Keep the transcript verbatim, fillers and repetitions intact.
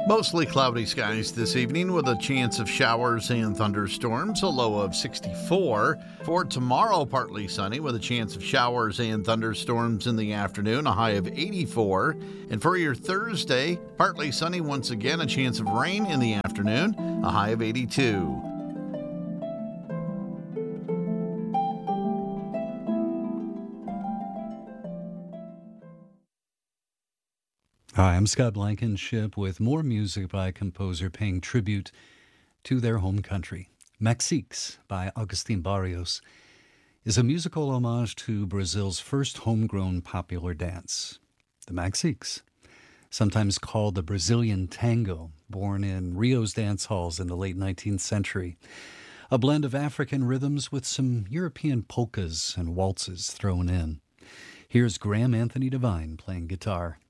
Mostly cloudy skies this evening with a chance of showers and thunderstorms, a low of sixty-four. For tomorrow, partly sunny with a chance of showers and thunderstorms in the afternoon, a high of eighty-four. And for your Thursday, partly sunny once again, a chance of rain in the afternoon, a high of eighty-two. Hi, I'm Scott Blankenship with more music by a composer paying tribute to their home country. Mexiques by Agustin Barrios is a musical homage to Brazil's first homegrown popular dance, the Mexiques, sometimes called the Brazilian tango, born in Rio's dance halls in the late nineteenth century. A blend of African rhythms with some European polkas and waltzes thrown in. Here's Graham Anthony Devine playing guitar.